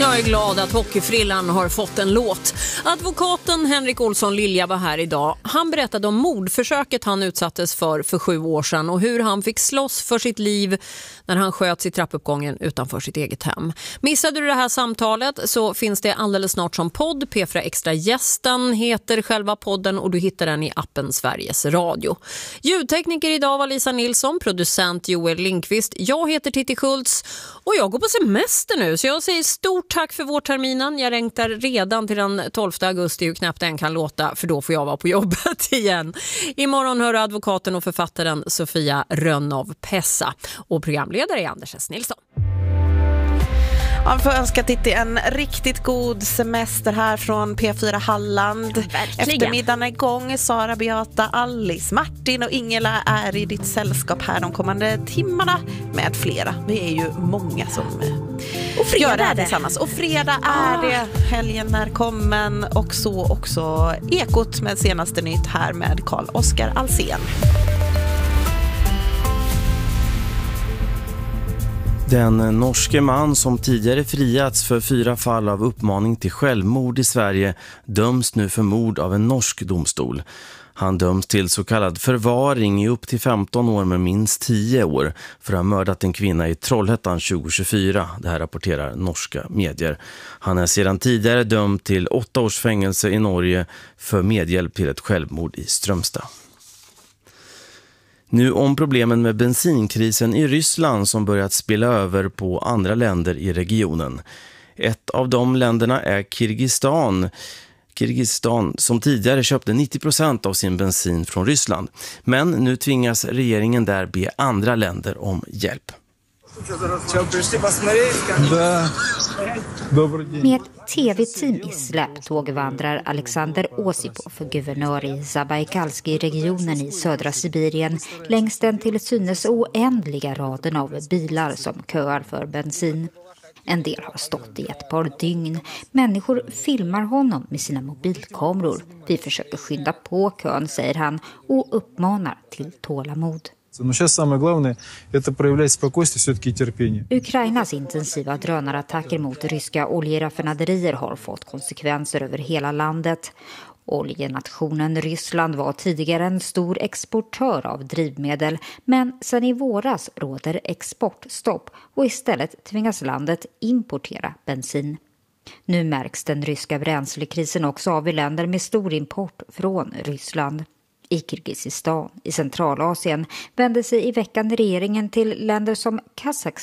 Jag är glad att hockeyfrillan har fått en låt. Advokaten Henrik Olsson Lilja var här idag. Han berättade om mordförsöket han utsattes för 7 år sedan och hur han fick slåss för sitt liv när han sköts i trappuppgången utanför sitt eget hem. Missade du det här samtalet så finns det alldeles snart som podd. P4 Extra Gästen heter själva podden och du hittar den i appen Sveriges Radio. Ljudtekniker idag var Lisa Nilsson, producent Joel Lindqvist. Jag heter Titti Schultz och jag går på semester nu så jag säger stort tack för vårterminen. Jag längtar redan till den 12 augusti hur knappt den kan låta för då får jag vara på jobbet igen. Imorgon hör advokaten och författaren Sofia Rönnov Pessa och programledare är Anders S. Nilsson. Jag får önska Titti en riktigt god semester här från P4 Halland. Verkligen. Eftermiddagen är igång. Sara, Beata, Alice, Martin och Ingela är i ditt sällskap här de kommande timmarna med flera. Vi är ju många som gör det här tillsammans. Och fredag är det. Helgen är kommen och så också Ekot med senaste nytt här med Carl-Oskar Alsen. Den norske man som tidigare friats för 4 fall av uppmaning till självmord i Sverige döms nu för mord av en norsk domstol. Han döms till så kallad förvaring i upp till 15 år med minst 10 år för att ha mördat en kvinna i Trollhättan 2024. Det här rapporterar norska medier. Han är sedan tidigare dömd till 8 års fängelse i Norge för medhjälp till ett självmord i Strömstad. Nu om problemen med bensinkrisen i Ryssland som börjat spilla över på andra länder i regionen. Ett av de länderna är Kirgisistan som tidigare köpte 90% av sin bensin från Ryssland. Men nu tvingas regeringen där be andra länder om hjälp. Med ett tv-team i släptåg vandrar Alexander Osipov, guvernör i Zabajkalski-regionen i södra Sibirien, längs den till synes oändliga raden av bilar som köar för bensin. En del har stått i ett par dygn. Människor filmar honom med sina mobilkameror. Vi försöker skynda på kön, säger han, och uppmanar till tålamod. Ukrainas intensiva drönarattacker mot ryska oljeraffinaderier har fått konsekvenser över hela landet. Oljenationen Ryssland var tidigare en stor exportör av drivmedel, men sedan i våras råder exportstopp och istället tvingas landet importera bensin. Nu märks den ryska bränslekrisen också av i länder med stor import från Ryssland. I Kirgisistan i Centralasien vände sig i veckan regeringen till länder som Kazakstan